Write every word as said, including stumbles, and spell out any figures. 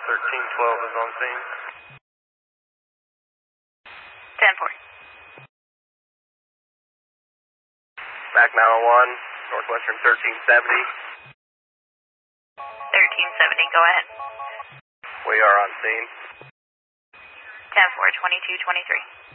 thirteen twelve is on scene. ten four. Back nine oh one, Northwestern thirteen seventy. thirteen seventy, go ahead. We are on scene. ten four, twenty-two twenty-three.